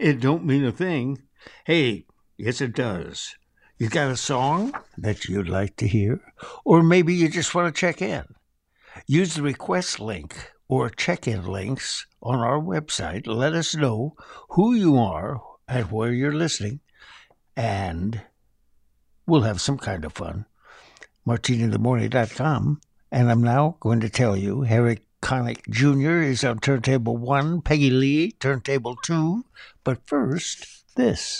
It don't mean a thing. Hey, yes, it does. You got a song that you'd like to hear? Or maybe you just want to check in. Use the request link or check in links on our website. Let us know who you are and where you're listening, and we'll have some kind of fun. martininthemorning.com. And I'm now going to tell you Harry Connick Jr. is on turntable 1, Peggy Lee, turntable 2. But first, this.